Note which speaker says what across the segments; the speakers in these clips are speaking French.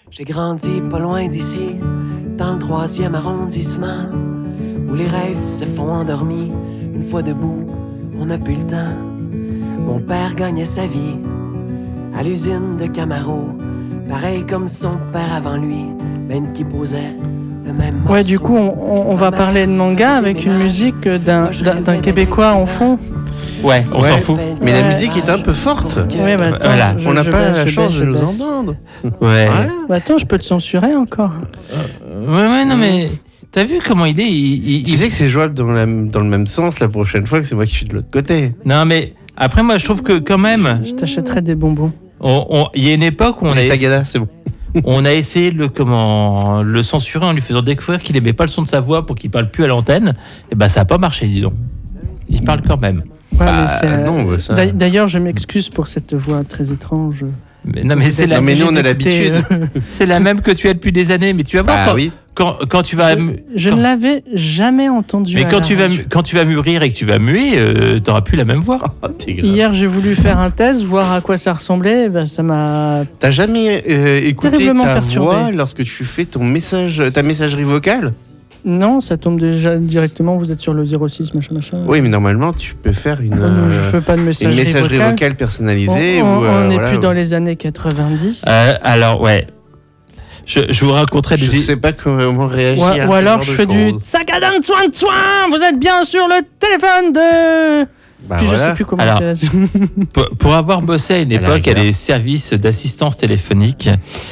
Speaker 1: J'ai grandi pas loin d'ici, dans le 3e arrondissement, où les rêves se font endormis. Une fois debout, on n'a plus le temps. Mon père gagnait sa vie à l'usine de Camaro, pareil comme son père avant lui, même qui posait le même morceau.
Speaker 2: Ouais, du coup, on va parler de manga avec une musique d'un Québécois en fond.
Speaker 3: Ouais, on s'en fout.
Speaker 4: Mais la musique est un peu forte.
Speaker 2: Ouais, bah, attends,
Speaker 3: Voilà.
Speaker 4: On n'a pas la chance de nous
Speaker 2: baisse.
Speaker 4: entendre.
Speaker 3: Ouais.
Speaker 2: Bah, attends, je peux te censurer encore.
Speaker 3: Ouais, non, mais t'as vu comment il est
Speaker 4: Tu sais que c'est jouable dans le même sens la prochaine fois que c'est moi qui suis de l'autre côté.
Speaker 3: Non, mais après, moi, je trouve que quand même,
Speaker 2: Je t'achèterai des bonbons.
Speaker 3: il y a une époque où
Speaker 4: Tagada, c'est bon.
Speaker 3: on a essayé de le censurer en lui faisant découvrir qu'il aimait pas le son de sa voix pour qu'il parle plus à l'antenne. Et ben, ça a pas marché, dis donc. Il parle quand même.
Speaker 2: Ouais, mais c'est,
Speaker 4: non, bah, ça...
Speaker 2: D'ailleurs, je m'excuse pour cette voix très étrange.
Speaker 3: Mais c'est la,
Speaker 4: Non, mais nous, on a
Speaker 2: d'écouter,
Speaker 4: l'habitude.
Speaker 3: c'est la même que tu as depuis des années. Mais tu vas voir
Speaker 4: Ah oui.
Speaker 3: quand tu vas.
Speaker 2: Je ne l'avais jamais entendu.
Speaker 3: Mais
Speaker 2: à
Speaker 3: quand
Speaker 2: la radio.
Speaker 3: tu vas mûrir et que tu vas muer, t'auras plus la même voix.
Speaker 4: Oh, t'es grave.
Speaker 2: Hier, j'ai voulu faire un test, voir à quoi ça ressemblait. Ben, ça m'a.
Speaker 4: T'as jamais écouté
Speaker 2: Terriblement
Speaker 4: ta
Speaker 2: perturbé.
Speaker 4: voix lorsque tu fais ta messagerie vocale?
Speaker 2: Non, ça tombe déjà directement. Vous êtes sur le 06, machin.
Speaker 4: Oui, mais normalement, tu peux faire une
Speaker 2: Je fais pas de
Speaker 4: une
Speaker 2: messagerie,
Speaker 4: messagerie vocale personnalisée.
Speaker 2: On n'est plus dans les années 90.
Speaker 3: Alors, ouais. Je vous raconterai
Speaker 4: Je
Speaker 3: des.
Speaker 4: sais pas comment réagir. à
Speaker 2: Ou
Speaker 4: ce
Speaker 2: alors
Speaker 4: genre
Speaker 2: je
Speaker 4: de
Speaker 2: fais du
Speaker 4: choses.
Speaker 2: Tsakadan Tsoin Tsoin. Vous êtes bien sur le téléphone de.
Speaker 4: Bah
Speaker 2: Puis je
Speaker 4: voilà.
Speaker 2: sais plus comment
Speaker 3: Alors,
Speaker 2: c'est.
Speaker 3: Pour avoir bossé à une
Speaker 4: Elle
Speaker 3: époque à
Speaker 4: arrive là.
Speaker 3: des services d'assistance téléphonique,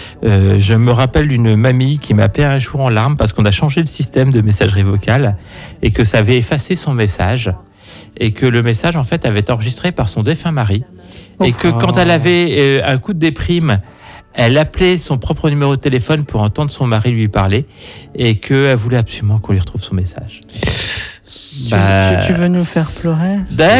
Speaker 3: je me rappelle d'une mamie qui m'a appelé un jour en larmes parce qu'on a changé le système de messagerie vocale et que ça avait effacé son message et que le message en fait avait été enregistré par son défunt mari et que quand elle avait un coup de déprime, elle appelait son propre numéro de téléphone pour entendre son mari lui parler et qu'elle voulait absolument qu'on lui retrouve son message.
Speaker 2: Tu veux nous faire pleurer?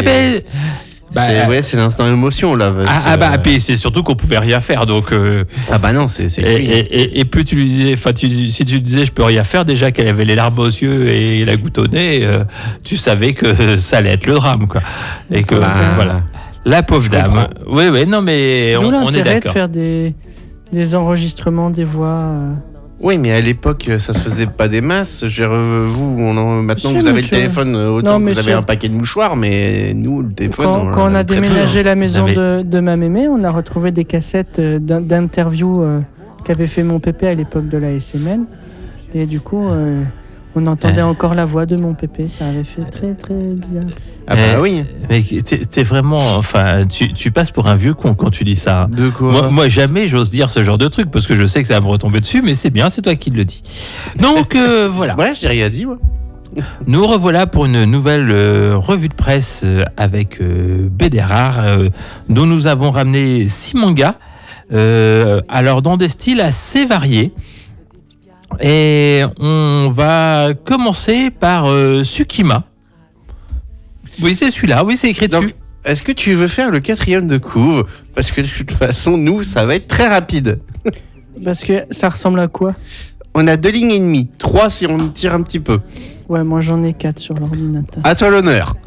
Speaker 4: C'est l'instant émotion là.
Speaker 3: Puis c'est surtout qu'on pouvait rien faire donc.
Speaker 4: Ah bah non, c'est cuit.
Speaker 3: Et plus tu lui disais, si tu disais je peux rien faire, déjà qu'elle avait les larmes aux yeux et la goutte au nez, tu savais que ça allait être le drame quoi. Et que voilà, la pauvre dame. Oui, non mais
Speaker 2: D'où
Speaker 3: on est
Speaker 2: l'intérêt de
Speaker 3: d'accord.
Speaker 2: faire des enregistrements des voix.
Speaker 4: Oui, mais à l'époque, ça se faisait pas des masses. Maintenant
Speaker 2: Si,
Speaker 4: vous avez
Speaker 2: monsieur.
Speaker 4: le téléphone, autant
Speaker 2: Non,
Speaker 4: que vous
Speaker 2: monsieur.
Speaker 4: avez un paquet de mouchoirs, mais nous, le téléphone.
Speaker 2: Quand on a
Speaker 4: très
Speaker 2: déménagé la maison
Speaker 3: Non,
Speaker 2: de ma mémé, on a retrouvé des cassettes d'interviews qu'avait fait mon pépé à l'époque de la SMN. Et du coup, on entendait encore la voix de mon pépé. Ça avait fait très très bizarre.
Speaker 4: Ah bah oui.
Speaker 3: Mais t'es vraiment, enfin, tu passes pour un vieux con quand tu dis ça.
Speaker 4: De quoi
Speaker 3: Moi, jamais j'ose dire ce genre de truc parce que je sais que ça va me retomber dessus, mais c'est bien, c'est toi qui le dis. Donc voilà.
Speaker 4: Ouais, j'ai rien dit, moi.
Speaker 3: Nous revoilà pour une nouvelle revue de presse avec BDR, dont nous avons ramené 6 mangas, alors dans des styles assez variés. Et on va commencer par Tsukima. Oui, c'est celui-là, oui, c'est écrit dessus.
Speaker 4: Donc, est-ce que tu veux faire le 4e de couve? Parce que de toute façon, nous, ça va être très rapide.
Speaker 2: Parce que ça ressemble à quoi?
Speaker 4: On a 2 lignes et demie, 3 si on tire un petit peu.
Speaker 2: Ouais, moi j'en ai 4 sur l'ordinateur.
Speaker 4: À toi l'honneur.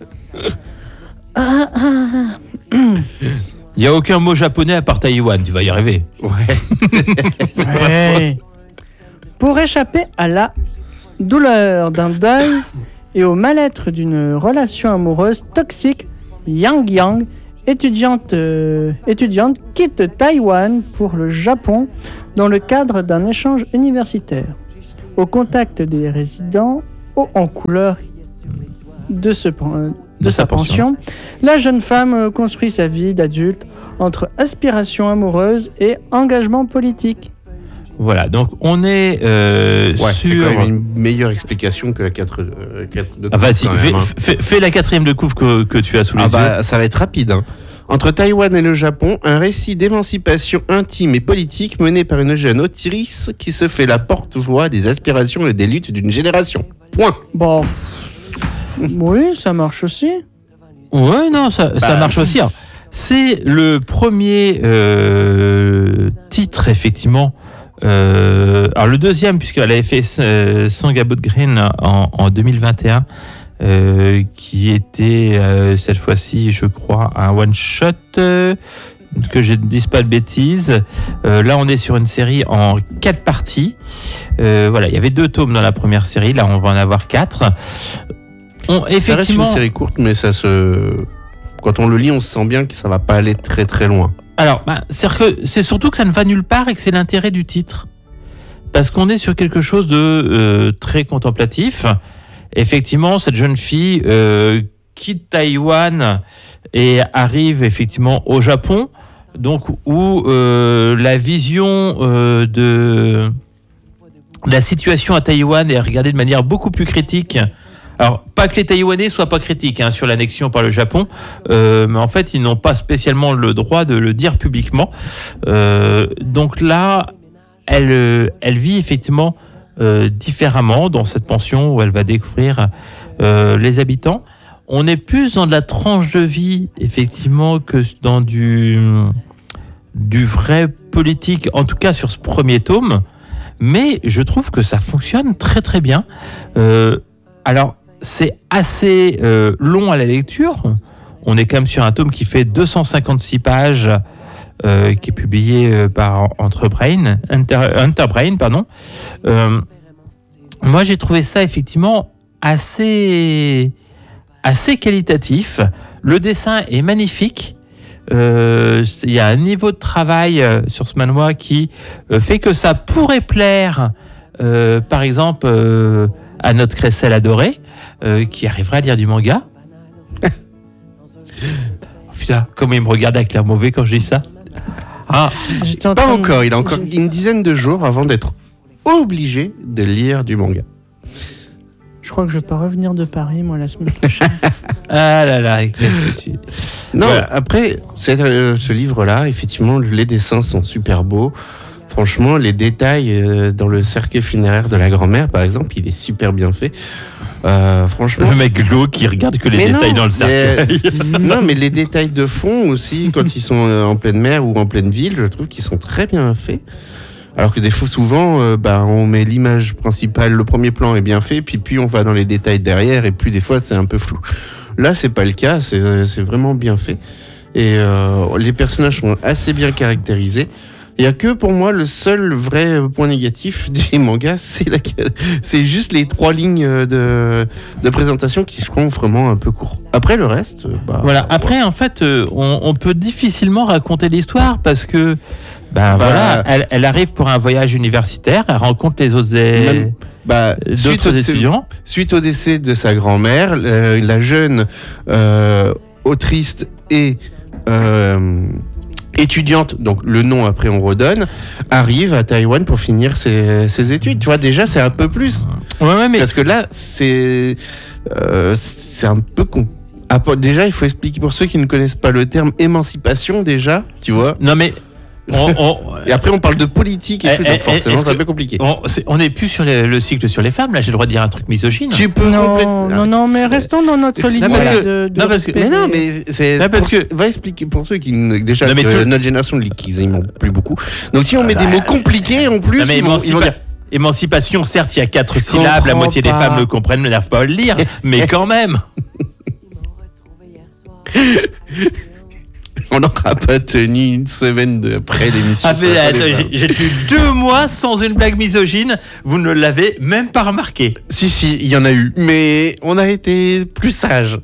Speaker 3: Il n'y a aucun mot japonais à part Taïwan, tu vas y arriver.
Speaker 2: Ouais. Pour échapper à la douleur d'un deuil et au mal-être d'une relation amoureuse toxique, Yang, étudiante quitte Taïwan pour le Japon dans le cadre d'un échange universitaire. Au contact des résidents haut en couleur de sa pension, la jeune femme construit sa vie d'adulte entre aspiration amoureuse et engagement politique.
Speaker 3: Voilà, donc on est
Speaker 4: C'est
Speaker 3: sur...
Speaker 4: quand même une meilleure explication que la 4 de couve.
Speaker 3: Ah, vas-y,
Speaker 4: quand même, hein.
Speaker 3: fais la 4e de couve que tu as sous les yeux.
Speaker 4: Ça va être rapide. Hein. Entre Taïwan et le Japon, un récit d'émancipation intime et politique mené par une jeune autrice qui se fait la porte-voix des aspirations et des luttes d'une génération. Point.
Speaker 2: Bon, oui, ça marche aussi.
Speaker 3: Ouais, non, ça marche aussi. Hein. C'est le premier titre, effectivement. Alors le deuxième, puisqu'elle avait fait Song About Green en 2021, qui était cette fois-ci, je crois, un one-shot que je ne dise pas de bêtises. Là, on est sur une série en 4 parties. Voilà, il y avait 2 tomes dans la première série. Là, on va en avoir 4.
Speaker 4: Ça reste une série courte, mais quand on le lit, on se sent bien que ça va pas aller très très loin.
Speaker 3: Alors, c'est surtout que ça ne va nulle part et que c'est l'intérêt du titre. Parce qu'on est sur quelque chose de très contemplatif. Effectivement, cette jeune fille quitte Taïwan et arrive effectivement au Japon, donc où la vision de la situation à Taïwan est regardée de manière beaucoup plus critique. Alors, pas que les Taïwanais soient pas critiques sur l'annexion par le Japon, mais en fait, ils n'ont pas spécialement le droit de le dire publiquement. Donc là, elle vit effectivement différemment dans cette pension où elle va découvrir les habitants. On est plus dans de la tranche de vie, effectivement, que dans du vrai politique, en tout cas sur ce premier tome. Mais je trouve que ça fonctionne très très bien. Alors, c'est assez long à la lecture. On est quand même sur un tome qui fait 256 pages, qui est publié par Enterbrain. Moi, j'ai trouvé ça effectivement assez qualitatif. Le dessin est magnifique. Il y a un niveau de travail sur ce manhwa qui fait que ça pourrait plaire, par exemple, à notre Cressel adoré, qui arriverait à lire du manga. Oh, putain, comment il me regarde avec l'air mauvais quand je dis ça.
Speaker 4: Pas encore, il a encore une dizaine de jours avant d'être obligé de lire du manga.
Speaker 2: Je crois que je vais pas revenir de Paris, moi, la semaine prochaine.
Speaker 3: Ah là là, qu'est-ce que tu...
Speaker 4: Non, voilà. Après, ce livre-là, effectivement, les dessins sont super beaux. Franchement, les détails dans le cercueil funéraire de la grand-mère, par exemple, il est super bien fait. Franchement...
Speaker 3: Le mec glauque qui regarde que les détails dans le cercueil.
Speaker 4: Non, mais les détails de fond aussi, quand ils sont en pleine mer ou en pleine ville, je trouve qu'ils sont très bien faits. Alors que des fois, souvent, on met l'image principale, le premier plan est bien fait, puis on va dans les détails derrière, et puis des fois, c'est un peu flou. Là, c'est pas le cas, c'est vraiment bien fait. Et les personnages sont assez bien caractérisés. Il n'y a que pour moi, le seul vrai point négatif du manga, c'est juste les 3 lignes de présentation qui seront vraiment un peu courts. Après, le reste...
Speaker 3: voilà. Après, en fait, on peut difficilement raconter l'histoire parce que voilà, elle arrive pour un voyage universitaire, elle rencontre les autres d'autres étudiants.
Speaker 4: Suite au décès de sa grand-mère, la jeune autrice et étudiante, donc le nom après on redonne, arrive à Taïwan pour finir ses études. Tu vois, déjà c'est un peu plus.
Speaker 3: Ouais, mais...
Speaker 4: Parce que là, c'est un peu... Déjà, il faut expliquer pour ceux qui ne connaissent pas le terme émancipation, déjà, tu vois.
Speaker 3: Non mais...
Speaker 4: Et après, on parle de politique et tout, donc forcément, c'est un peu compliqué.
Speaker 3: On n'est plus sur le cycle sur les femmes. Là, j'ai le droit de dire un truc misogyne.
Speaker 4: Tu peux
Speaker 2: non, mais restons dans notre ligne de respect.
Speaker 4: Mais non, mais va expliquer pour ceux qui déjà notre génération qu'ils n'aiment plus beaucoup. Donc, si on met des mots compliqués en plus, ils vont dire.
Speaker 3: Émancipation, certes, il y a 4 syllabes. La moitié des femmes le comprennent, ne n'arrivent pas à le lire, mais quand même.
Speaker 4: On n'aura pas tenu une semaine après l'émission.
Speaker 3: J'ai tenu 2 mois sans une blague misogyne. Vous ne l'avez même pas remarqué.
Speaker 4: Si, il y en a eu. Mais on a été plus sages.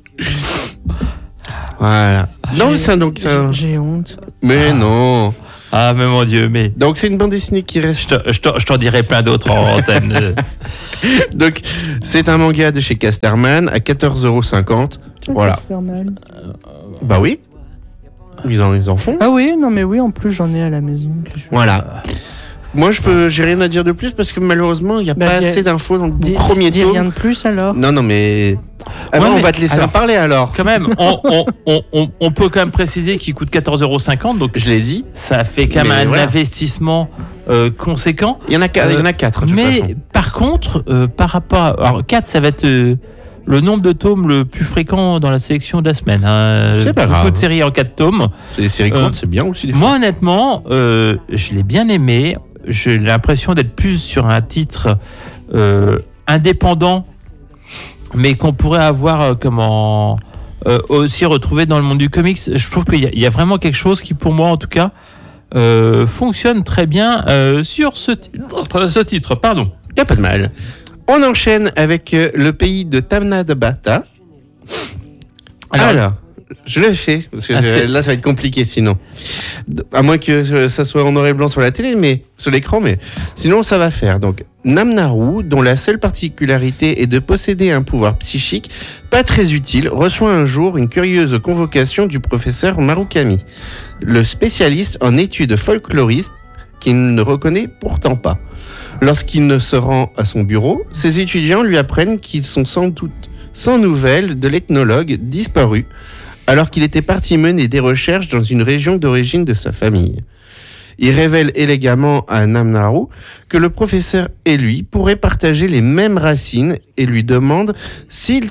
Speaker 4: Voilà.
Speaker 2: J'ai honte.
Speaker 4: Mais non.
Speaker 3: Ah, mais mon Dieu, mais...
Speaker 4: Donc, c'est une bande dessinée qui reste...
Speaker 3: Je t'en dirai plein d'autres en antenne.
Speaker 4: Donc, c'est un manga de chez Casterman à 14,50 €. Voilà.
Speaker 2: Casterman.
Speaker 4: Bah oui. Ils en font.
Speaker 2: Ah oui, non mais oui, en plus j'en ai à la maison.
Speaker 4: Voilà. Moi, j'ai rien à dire de plus parce que malheureusement, il n'y a pas assez d'infos dans le premier tome.
Speaker 2: Dis rien de plus alors.
Speaker 4: Non, mais... on va te laisser en parler alors.
Speaker 3: Quand même, on peut quand même préciser qu'il coûte 14,50 €. Donc,
Speaker 4: je l'ai dit.
Speaker 3: Ça fait quand même un investissement conséquent.
Speaker 4: Il y en a 4 de toute façon.
Speaker 3: Mais par contre, par rapport à... Alors, 4, ça va être... le nombre de tomes le plus fréquent dans la sélection de la semaine.
Speaker 4: C'est pas grave.
Speaker 3: Beaucoup de séries en 4 tomes.
Speaker 4: Les séries courtes, c'est bien aussi.
Speaker 3: Moi, honnêtement, je l'ai bien aimé. J'ai l'impression d'être plus sur un titre indépendant, mais qu'on pourrait avoir aussi retrouver dans le monde du comics. Je trouve qu'il y a vraiment quelque chose qui, pour moi en tout cas, fonctionne très bien sur ce titre. Pardon.
Speaker 4: Il n'y a pas de mal. On enchaîne avec le pays de Tamnadabata. Alors, je le fais, parce que là, ça va être compliqué sinon. À moins que ça soit en noir et blanc sur la télé, mais sur l'écran, mais sinon, ça va faire. Donc, Namnaru, dont la seule particularité est de posséder un pouvoir psychique pas très utile, reçoit un jour une curieuse convocation du professeur Marukami, le spécialiste en études folkloristes qu'il ne reconnaît pourtant pas. Lorsqu'il se rend à son bureau, ses étudiants lui apprennent qu'ils sont sans doute sans nouvelles de l'ethnologue disparu, alors qu'il était parti mener des recherches dans une région d'origine de sa famille. Il révèle élégamment à Namnaru que le professeur et lui pourraient partager les mêmes racines et lui demande s'il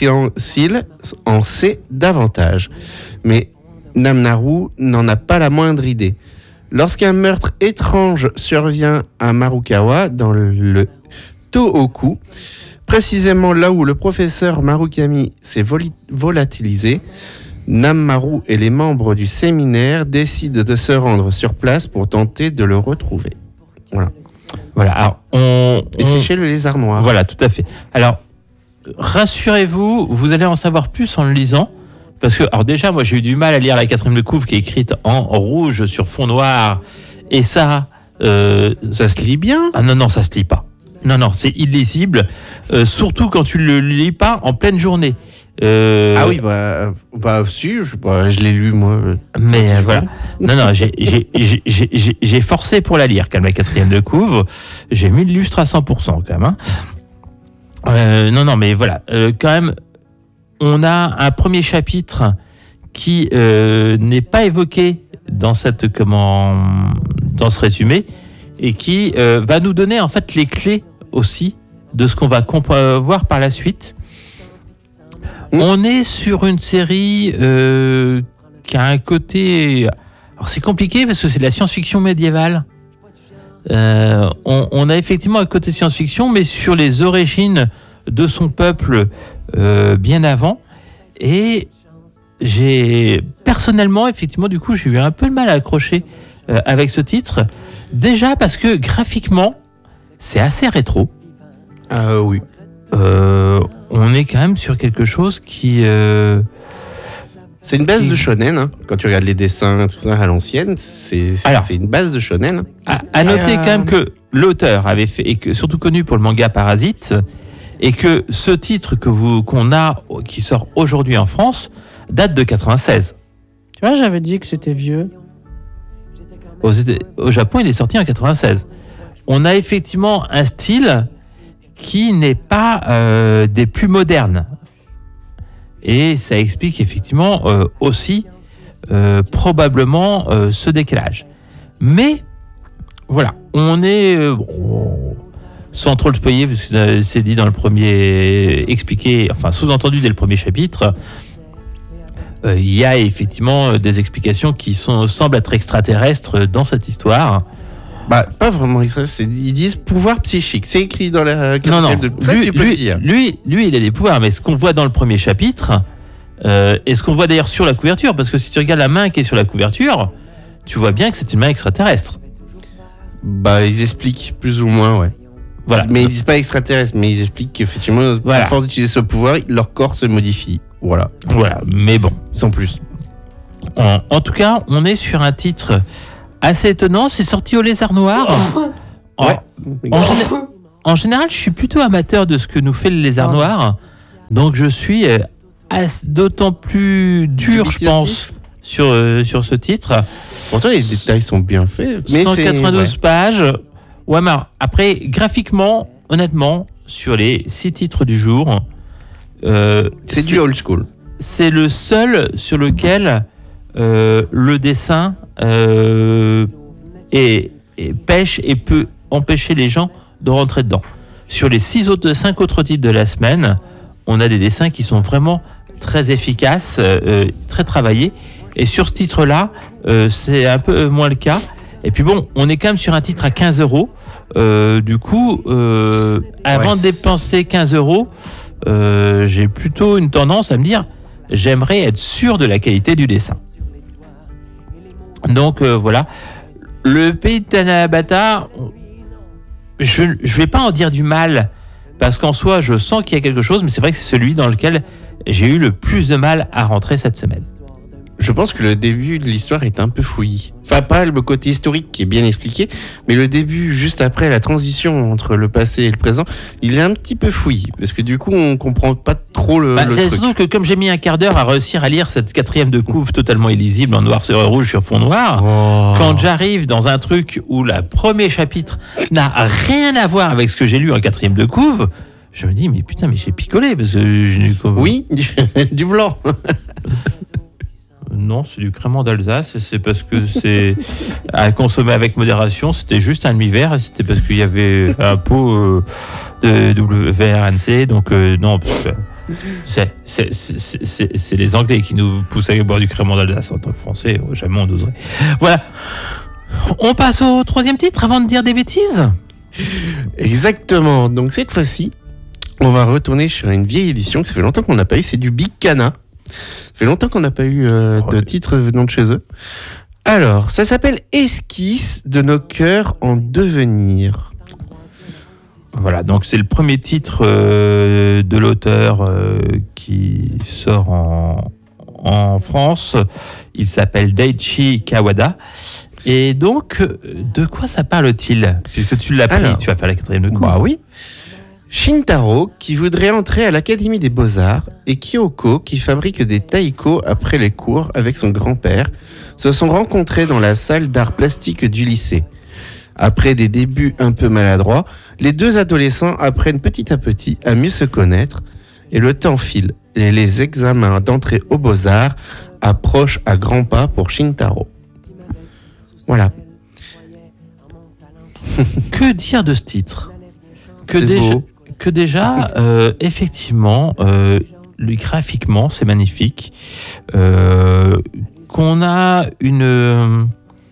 Speaker 4: en sait davantage. Mais Namnaru n'en a pas la moindre idée. Lorsqu'un meurtre étrange survient à Marukawa, dans le Tohoku, précisément là où le professeur Marukami s'est volatilisé, Namnaru et les membres du séminaire décident de se rendre sur place pour tenter de le retrouver.
Speaker 3: Voilà. Alors,
Speaker 4: et c'est chez le Lézard Noir.
Speaker 3: Voilà, tout à fait. Alors, rassurez-vous, vous allez en savoir plus en le lisant. Parce que, alors déjà, moi j'ai eu du mal à lire la 4e de couve qui est écrite en rouge sur fond noir. Et ça.
Speaker 4: Ça se lit bien ?
Speaker 3: Ah non, ça se lit pas. Non, c'est illisible. Surtout quand tu le lis pas en pleine journée.
Speaker 4: Ah oui, si, je l'ai lu moi.
Speaker 3: Mais voilà. Non, j'ai forcé pour la lire, quand même, la 4e de couve. J'ai mis le lustre à 100% quand même. Hein. Non, mais voilà. Quand même. On a un premier chapitre qui n'est pas évoqué dans ce résumé et qui va nous donner en fait les clés aussi de ce qu'on va voir par la suite. On est sur une série qui a un côté... Alors c'est compliqué parce que c'est de la science-fiction médiévale. On a effectivement un côté science-fiction, mais sur les origines de son peuple bien avant, et j'ai personnellement, effectivement, du coup, j'ai eu un peu de mal à accrocher avec ce titre, déjà parce que graphiquement, c'est assez rétro.
Speaker 4: Ah oui.
Speaker 3: On est quand même sur quelque chose qui...
Speaker 4: C'est une base de shonen, hein. Quand tu regardes les dessins tout ça, à l'ancienne, c'est une base de shonen.
Speaker 3: À noter quand même que l'auteur avait fait, et que, surtout connu pour le manga Parasite, et que ce titre qu'on a, qui sort aujourd'hui en France, date de 96.
Speaker 2: Tu vois, j'avais dit que c'était vieux.
Speaker 3: Au Japon, il est sorti en 96. On a effectivement un style qui n'est pas des plus modernes. Et ça explique effectivement aussi probablement ce décalage. Mais voilà, on est... sans trop le spoiler, parce que c'est dit dans le premier... expliqué, enfin sous-entendu dès le premier chapitre, il y a effectivement des explications qui semblent être extraterrestres dans cette histoire.
Speaker 4: Pas vraiment extraterrestres, ils disent pouvoir psychique. C'est écrit dans la...
Speaker 3: Non,
Speaker 4: ça, tu peux le dire.
Speaker 3: Lui, il a des pouvoirs, mais ce qu'on voit dans le premier chapitre, et ce qu'on voit d'ailleurs sur la couverture, parce que si tu regardes la main qui est sur la couverture, tu vois bien que c'est une main extraterrestre.
Speaker 4: Ils expliquent plus ou moins, ouais.
Speaker 3: Voilà.
Speaker 4: Mais ils disent pas extraterrestres, mais ils expliquent qu'effectivement, à force d'utiliser ce pouvoir, leur corps se modifie. Voilà,
Speaker 3: mais bon.
Speaker 4: Sans plus.
Speaker 3: En tout cas, on est sur un titre assez étonnant. C'est sorti au Lézard Noir. En général, je suis plutôt amateur de ce que nous fait le Lézard Noir. Donc, je suis d'autant plus dur, je pense, sur ce titre.
Speaker 4: Pourtant, les détails sont bien faits. Mais
Speaker 3: 192 pages. Ouais, mais après, graphiquement, honnêtement, sur les 6 titres du jour,
Speaker 4: c'est du old school.
Speaker 3: C'est le seul sur lequel le dessin pêche et peut empêcher les gens de rentrer dedans. Sur les 5 autres titres de la semaine, on a des dessins qui sont vraiment très efficaces, très travaillés. Et sur ce titre-là, c'est un peu moins le cas. Et puis bon, on est quand même sur un titre à 15 €. Du coup, avant de dépenser 15 €, j'ai plutôt une tendance à me dire, j'aimerais être sûr de la qualité du dessin. Donc voilà, le pays de Tanabata, je vais pas en dire du mal, parce qu'en soi, je sens qu'il y a quelque chose, mais c'est vrai que c'est celui dans lequel j'ai eu le plus de mal à rentrer cette semaine.
Speaker 4: Je pense que le début de l'histoire est un peu fouillis. Enfin, pas le côté historique qui est bien expliqué, mais le début, juste après la transition entre le passé et le présent, il est un petit peu fouillis. Parce que du coup, on comprend pas trop le
Speaker 3: c'est
Speaker 4: truc.
Speaker 3: surtout que comme j'ai mis un quart d'heure à réussir à lire cette 4e de couve totalement illisible en noir sur rouge sur fond noir, quand j'arrive dans un truc où le premier chapitre n'a rien à voir avec ce que j'ai lu en 4e de couve, je me dis, mais putain, mais j'ai picolé. Parce que
Speaker 4: Oui, du blanc.
Speaker 3: Non, c'est du crément d'Alsace. C'est parce que c'est à consommer avec modération. C'était juste un demi-verre. C'était parce qu'il y avait un pot de WRNC. Donc non, c'est les Anglais qui nous poussent à boire du crément d'Alsace. En tant que Français, jamais on oserait. Voilà. On passe au 3e titre avant de dire des bêtises.
Speaker 4: Exactement. Donc cette fois-ci, on va retourner sur une vieille édition que ça fait longtemps qu'on n'a pas eu. C'est du Big Cana. Ça fait longtemps qu'on n'a pas eu de titre venant de chez eux. Alors, ça s'appelle Esquisse de nos cœurs en devenir.
Speaker 3: Voilà, donc c'est le premier titre de l'auteur qui sort en France. Il s'appelle Daichi Kawada. Et donc, de quoi ça parle-t-il ? Puisque tu l'as pris, tu vas faire la 4e de couve.
Speaker 4: Bah oui. Shintaro, qui voudrait entrer à l'Académie des Beaux-Arts, et Kyoko, qui fabrique des taïko après les cours avec son grand-père, se sont rencontrés dans la salle d'art plastique du lycée. Après des débuts un peu maladroits, les deux adolescents apprennent petit à petit à mieux se connaître, et le temps file, et les examens d'entrée aux Beaux-Arts approchent à grands pas pour Shintaro. Voilà.
Speaker 3: Que dire de ce titre ? Que déjà, effectivement, graphiquement, c'est magnifique. Qu'on a une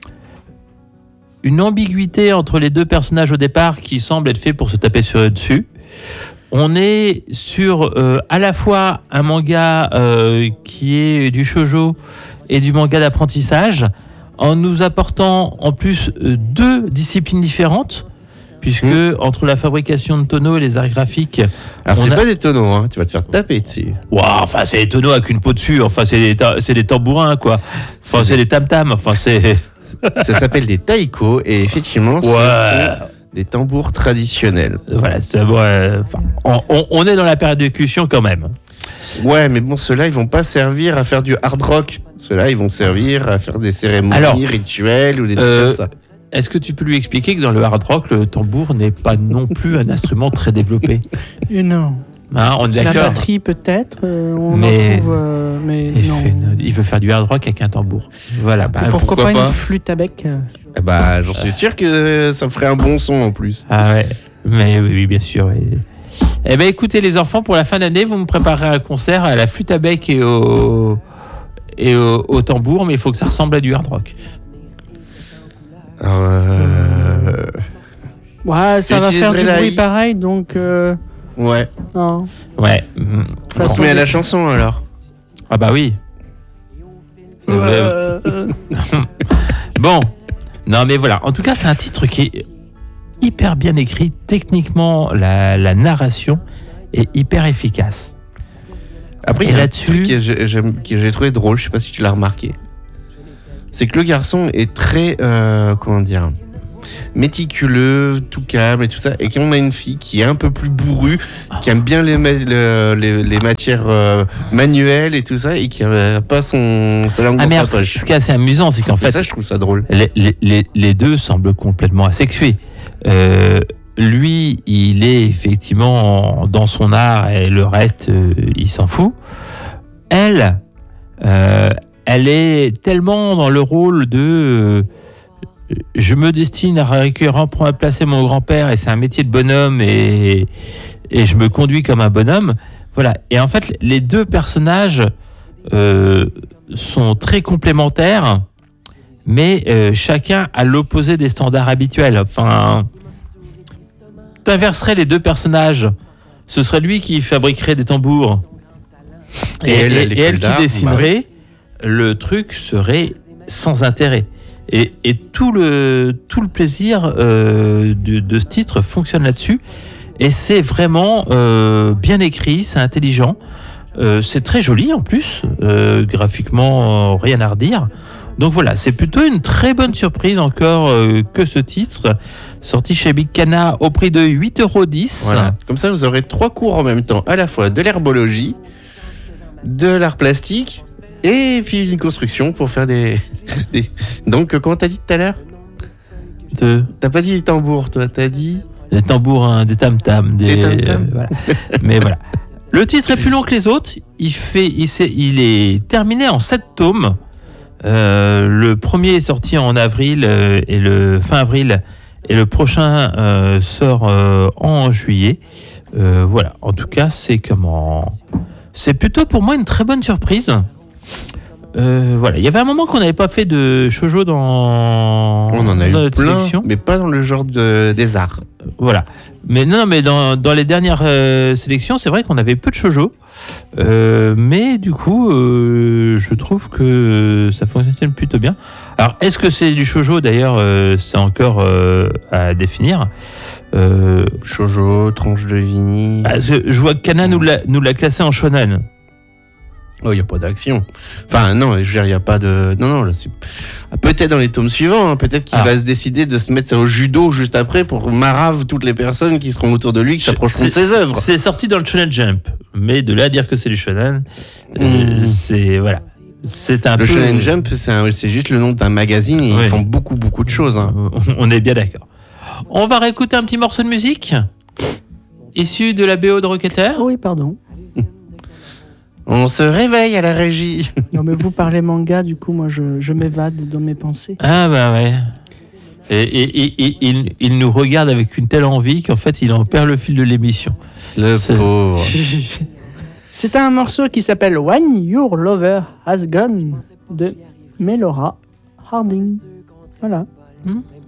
Speaker 3: ambiguïté entre les deux personnages au départ qui semble être fait pour se taper sur eux dessus. On est sur à la fois un manga qui est du shoujo et du manga d'apprentissage, en nous apportant en plus deux disciplines différentes. Puisque entre la fabrication de tonneaux et les arts graphiques...
Speaker 4: Alors c'est pas des tonneaux, hein. Tu vas te faire taper dessus.
Speaker 3: Waouh, enfin c'est des tonneaux avec une peau dessus, enfin c'est des tambourins quoi. Enfin c'est des tam-tams, enfin c'est...
Speaker 4: Ça s'appelle des taïko et effectivement ce sont des tambours traditionnels.
Speaker 3: Voilà, on est dans la période d'exécution quand même.
Speaker 4: Ouais, mais bon, ceux-là, ils vont pas servir à faire du hard rock. Ceux-là, ils vont servir à faire des cérémonies rituelles ou des trucs comme ça.
Speaker 3: Est-ce que tu peux lui expliquer que dans le hard rock, le tambour n'est pas non plus un instrument très développé ?
Speaker 2: Non.
Speaker 3: Hein, on est
Speaker 2: La
Speaker 3: d'accord.
Speaker 2: batterie peut-être, on en trouve, mais non.
Speaker 3: Il veut faire du hard rock avec un tambour. Voilà.
Speaker 2: Pourquoi pas une flûte à bec
Speaker 4: J'en suis sûr que ça ferait un bon son en plus.
Speaker 3: Ah ouais, mais oui, bien sûr. Oui. Eh bien, écoutez les enfants, pour la fin d'année, vous me préparez un concert à la flûte à bec et au tambour, mais il faut que ça ressemble à du hard rock.
Speaker 2: Ouais, ça va faire du bruit pareil, donc...
Speaker 4: Ouais.
Speaker 2: Non.
Speaker 3: Ouais.
Speaker 4: On se met à la chanson alors.
Speaker 3: Ah bah oui. Bon. Non mais voilà. En tout cas, c'est un titre qui est hyper bien écrit. Techniquement, la narration est hyper efficace.
Speaker 4: Après, il y a un truc que j'ai trouvé drôle. Je sais pas si tu l'as remarqué. C'est que le garçon est très, méticuleux, tout calme et tout ça. Et qu'on a une fille qui est un peu plus bourrue, qui aime bien les matières manuelles et tout ça, et qui n'a pas sa langue dans sa poche.
Speaker 3: Ce qui est assez amusant, c'est qu'en fait,
Speaker 4: ça, je trouve ça drôle.
Speaker 3: Les deux semblent complètement asexués. Lui, il est effectivement dans son art et le reste, il s'en fout. Elle est tellement dans le rôle de je me destine à remplacer mon grand-père et c'est un métier de bonhomme et je me conduis comme un bonhomme. Voilà. Et en fait, les deux personnages sont très complémentaires, mais chacun à l'opposé des standards habituels. Enfin, t'inverserais les deux personnages, ce serait lui qui fabriquerait des tambours.
Speaker 4: Et
Speaker 3: elle qui dessinerait, le truc serait sans intérêt. Et tout le plaisir de ce titre fonctionne là-dessus. Et c'est vraiment bien écrit, c'est intelligent. C'est très joli en plus. Graphiquement, rien à redire. Donc voilà, c'est plutôt une très bonne surprise encore que ce titre, sorti chez Big Cana au prix de 8,10 €.
Speaker 4: Voilà. Comme ça, vous aurez 3 cours en même temps, à la fois de l'herbologie, de l'art plastique, et puis une construction pour faire des... Donc, comment t'as dit tout à l'heure ? T'as pas dit tambour, toi, t'as dit...
Speaker 3: Des tambours, hein, des tam-tams, des tam-tams. Voilà. Mais voilà. Le titre est plus long que les autres. Il est terminé en 7 tomes. Le premier est sorti en avril et le fin avril, et le prochain sort en juillet. Voilà. En tout cas, c'est plutôt pour moi une très bonne surprise. Voilà. Il y avait un moment qu'on n'avait pas fait de shoujo dans.
Speaker 4: On en a eu plein,
Speaker 3: sélection.
Speaker 4: mais pas dans le genre des arts.
Speaker 3: Voilà. Mais non, mais dans les dernières sélections, c'est vrai qu'on avait peu de shoujo. Mais du coup, je trouve que ça fonctionne plutôt bien. Alors, est-ce que c'est du shoujo d'ailleurs? C'est encore à définir.
Speaker 4: Shoujo, tranche de vie.
Speaker 3: Je vois que Kana nous l'a classé en shonen.
Speaker 4: Oh, il n'y a pas d'action. Enfin, non, je veux dire, il n'y a pas de... Non, là, c'est... Peut-être dans les tomes suivants, hein, peut-être qu'il va se décider de se mettre au judo juste après pour marave toutes les personnes qui seront autour de lui, qui s'approcheront de ses œuvres.
Speaker 3: C'est sorti dans le Shonen Jump, mais de là à dire que c'est du shonen, c'est... Voilà. C'est un
Speaker 4: le
Speaker 3: peu...
Speaker 4: Shonen Jump, c'est juste le nom d'un magazine et ils font beaucoup de choses. Hein.
Speaker 3: On est bien d'accord. On va réécouter un petit morceau de musique issu de la BO de Rocketeer.
Speaker 2: Oui, pardon.
Speaker 4: On se réveille à la régie.
Speaker 2: Non, mais vous parlez manga, du coup, moi, je m'évade dans mes pensées.
Speaker 3: Ah, bah ouais. Et il nous regarde avec une telle envie qu'en fait, il en perd le fil de l'émission.
Speaker 4: Le pauvre.
Speaker 2: C'est un morceau qui s'appelle When Your Lover Has Gone de Melora Harding. Voilà.